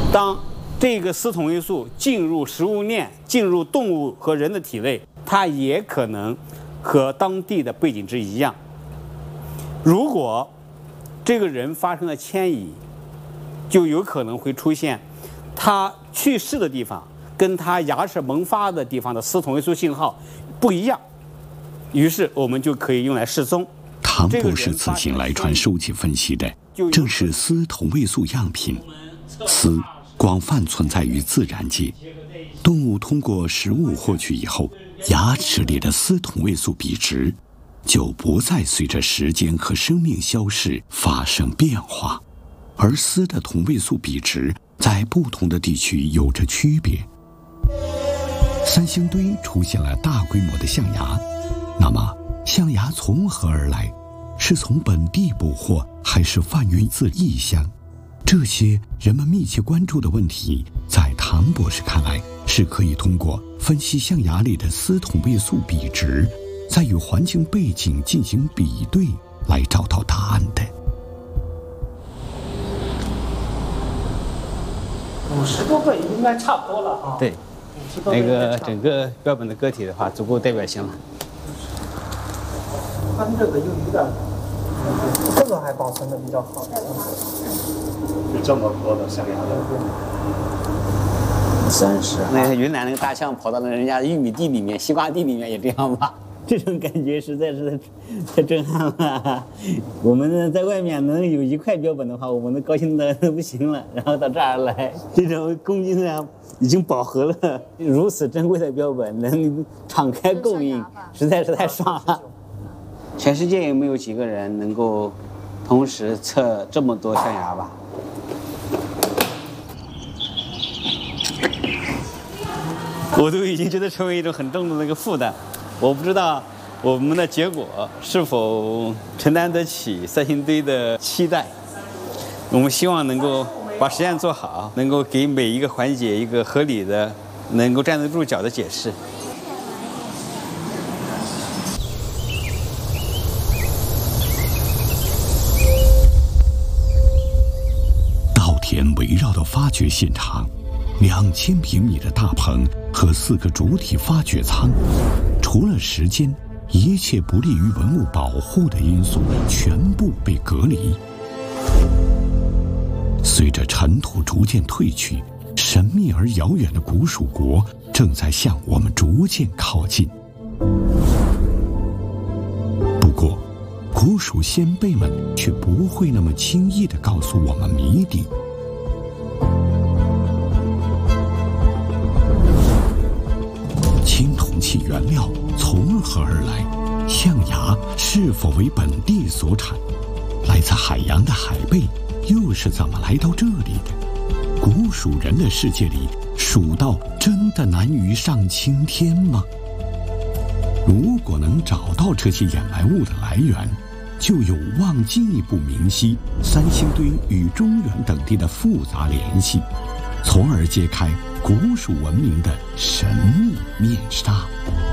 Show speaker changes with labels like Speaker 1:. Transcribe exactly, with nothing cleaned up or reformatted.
Speaker 1: 当这个丝同位素进入食物链、进入动物和人的体内，它也可能和当地的背景值一样。如果这个人发生了迁移，就有可能会出现他去世的地方跟他牙齿萌发的地方的丝同位素信号不一样，于是我们就可以用来示踪。
Speaker 2: 唐博士此行来传收集分析的正是丝同位素样品。丝广泛存在于自然界，动物通过食物获取以后，牙齿里的丝同位素比值就不再随着时间和生命消逝发生变化，而丝的同位素比值在不同的地区有着区别。三星堆出现了大规模的象牙，那么象牙从何而来？是从本地捕获，还是贩运自异乡？这些人们密切关注的问题，在唐博士看来，是可以通过分析象牙里的丝同位素比值，再与环境背景进行比对，来找到答案的。
Speaker 3: 五十多个应该差不多了啊。
Speaker 1: 对，那个整个标本的个体的话，足够代表性了。
Speaker 3: 它这个又有点，这个还保存的比较好。
Speaker 4: 有这么多的象牙的，
Speaker 1: 三十。那个云南那个大象跑到了人家玉米地里面、西瓜地里面，也这样吧？这种感觉实在是太震撼了。我们呢，在外面能有一块标本的话，我们都高兴的不行了。然后到这儿来，这种公斤量已经饱和了，如此珍贵的标本能敞开供应，实在是太爽了。全世界有没有几个人能够同时测这么多象牙吧？我都已经觉得成为一种很重的那个负担。我不知道我们的结果是否承担得起三星堆的期待。我们希望能够把实验做好，能够给每一个环节一个合理的、能够站得住脚的解释。
Speaker 2: 稻田围绕的发掘现场，两千平米的大棚和四个主体发掘舱，除了时间，一切不利于文物保护的因素全部被隔离。随着尘土逐渐褪去，神秘而遥远的古蜀国正在向我们逐渐靠近。不过，古蜀先辈们却不会那么轻易地告诉我们谜底。青铜器原料从何而来？象牙是否为本地所产？来自海洋的海贝又是怎么来到这里的？古蜀人的世界里，蜀道真的难于上青天吗？如果能找到这些掩埋物的来源，就有望进一步明晰三星堆与中原等地的复杂联系，从而揭开古蜀文明的神秘面纱。